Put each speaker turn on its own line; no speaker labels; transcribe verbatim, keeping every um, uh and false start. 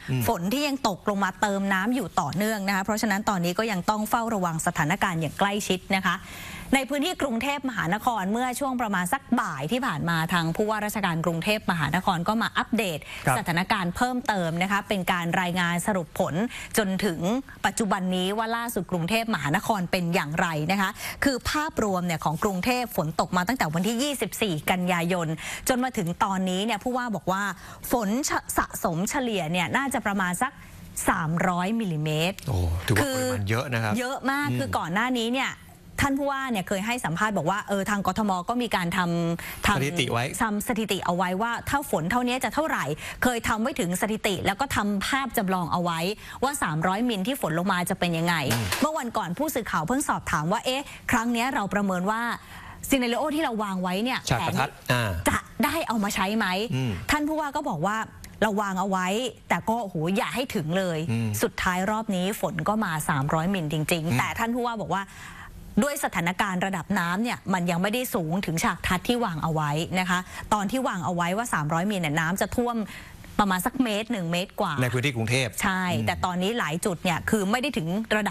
ฝนที่ยังตกลงมาเติมน้ำอยู่ต่อเนื่องนะคะเพราะฉะนั้นตอนนี้ก็ยังต้องเฝ้าระวังสถานการณ์อย่างใกล้ชิดนะคะในพื้นที่กรุงเทพมหานครเมื่อช่วงประมาณสักบ่ายที่ผ่านมาทางผู้ว่าราชการกรุงเทพมหานครก็มาอัปเดตสถานการณ์เพิ่มเติมนะคะเป็นการรายงานสรุปผลจนถึงปัจจุบันนี้ว่าล่าสุดกรุงเทพมหานครเป็นอย่างไรนะคะคือภาพรวมเนี่ยของกรุงเทพฝนตกมาตั้งแต่วันที่ยี่สิบสี่กันยายนจนมาถึงตอนนี้เนี่ยผู้ว่าบอกว่าฝนสะสมเฉลี่ยเนี่ยน่าจะประมาณสักสามร้อยมิลลิเมตรโอ้
ถือว่าปริมาณเยอะนะครับ
เยอะมากคือก่อนหน้านี้เนี่ยท่านผู้ว่าเนี่ยเคยให้สัมภาษณ์บอกว่าเออทางกทมก็มีการทำทำ
สถิติไว้
ทำสถิติเอาไว้ว่าถ้าฝนเท่านี้จะเท่าไหร่เคยทำไว้ถึงสถิติแล้วก็ทำภาพจำลองเอาไว้ว่าสามร้อยมิลที่ฝนลงมาจะเป็นยังไงเมื่อวันก่อนผู้สื่อข่าวเพิ่งสอบถามว่าเอ๊ะครั้งนี้เราประเมินว่าซีนาริโอที่เราวางไว้เนี่ยแผนจะได้เอามาใช้ไหมท่านผู้ว่าก็บอกว่าเราวางเอาไว้แต่ก็โอ้โหอย่าให้ถึงเลยสุดท้ายรอบนี้ฝนก็มาสามร้อยมิลจริงๆแต่ท่านผู้ว่าบอกว่าด้วยสถานการณ์ระดับน้ำเนี่ยมันยังไม่ได้สูงถึงฉากทัดที่วางเอาไว้นะคะตอนที่วางเอาไว้ว่าสามร้อยมิลเนี่ยน้ำจะท่วมประมาณสักเมตรหนึ่งเมตรกว่า
ในพื้นที่กรุงเทพ
ใช่แต่ตอนนี้หลายจุดเนี่ยคือไม่ได้ถึงระดับ